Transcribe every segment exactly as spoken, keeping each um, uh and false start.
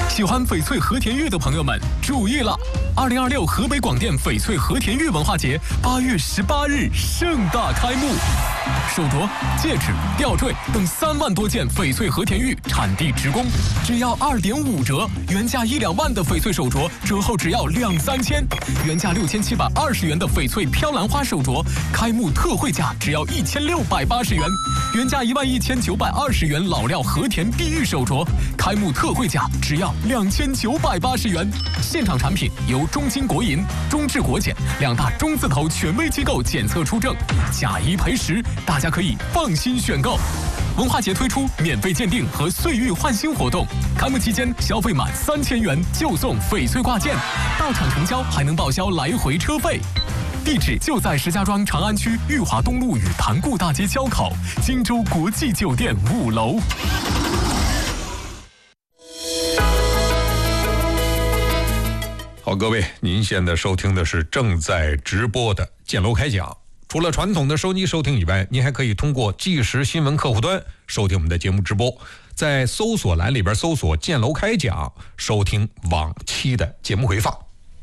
喜欢翡翠和田玉的朋友们注意了！二零二六河北广电翡翠和田玉文化节八月十八日盛大开幕，手镯、戒指、吊坠等三万多件翡翠和田玉产地直供，只要二点五折，原价一两万的翡翠手镯折后只要两三千，原价六千七百二十元的翡翠飘兰花手镯，开幕特惠价只要一千六百八十元，原价一万一千九百二十元老料和田碧玉手镯，开幕特惠价只要两千九百八十元。现场产品由中金国银、中智国检两大中字头权威机构检测出证，假一赔十，大家可以放心选购。文化节推出免费鉴定和岁玉换新活动，开幕期间消费满三千元就送翡翠挂件，到场成交还能报销来回车费。地址就在石家庄长安区裕华东路与潭固大街交口，荆州国际酒店五楼。 好，各位，您现在收听的是正在直播的建楼开讲。除了传统的收机收听以外，您还可以通过即时新闻客户端收听我们的节目直播，在搜索栏里边搜索建楼开讲，收听往期的节目回放。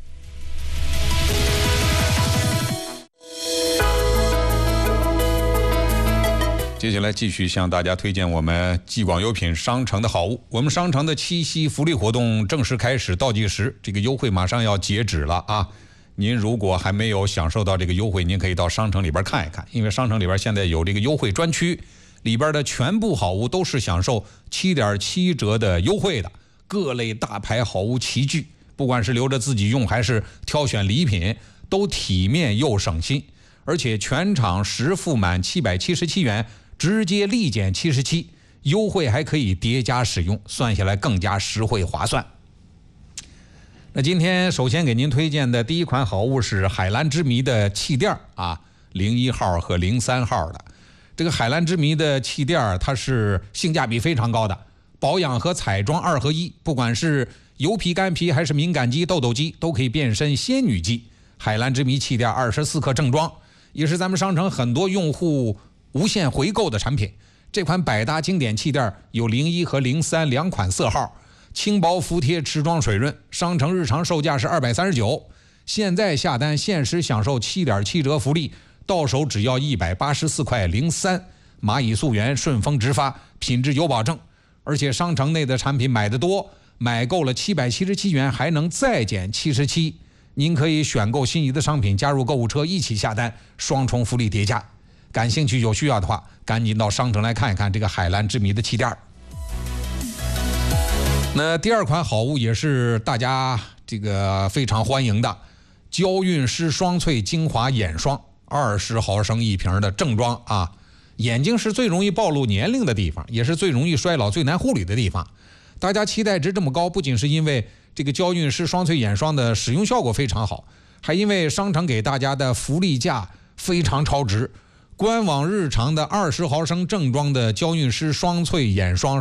接下来继续向大家推荐我们继广优品商城的好物。我们商城的七夕福利活动正式开始倒计时，这个优惠马上要截止了啊！您如果还没有享受到这个优惠，您可以到商城里边看一看，因为商城里边现在有这个优惠专区，里边的全部好物都是享受 七点七 折的优惠的，各类大牌好物齐聚，不管是留着自己用还是挑选礼品，都体面又省心，而且全场实付满七百七十七元。直接立减七十七，优惠还可以叠加使用，算下来更加实惠划算。那今天首先给您推荐的第一款好物是海蓝之谜的气垫啊，零一号和零三号的。这个海蓝之谜的气垫它是性价比非常高的，保养和彩妆二合一，不管是油皮、干皮还是敏感肌、痘痘肌，都可以变身仙女肌。海蓝之谜气垫二十四克正装，也是咱们商城很多用户无限回购的产品。这款百搭经典气垫有零一和零三两款色号，轻薄服帖，持妆水润。商城日常售价是二百三十九，现在下单限时享受 七点七 折福利，到手只要一百八十四块零三，蚂蚁溯源，顺丰直发，品质有保证。而且商城内的产品买的多，买够了七百七十七元还能再减七十七，您可以选购心仪的商品加入购物车一起下单，双重福利叠加。感兴趣有需要的话，赶紧到商城来看一看这个海蓝之谜的气垫。那第二款好物也是大家这个非常欢迎的，娇韵诗双萃精华眼霜，二十毫升一瓶的正装啊。眼睛是最容易暴露年龄的地方，也是最容易衰老、最难护理的地方。大家期待值这么高，不仅是因为这个娇韵诗双萃眼霜的使用效果非常好，还因为商城给大家的福利价非常超值。官网日常的二十毫升正装的娇韵诗双萃眼霜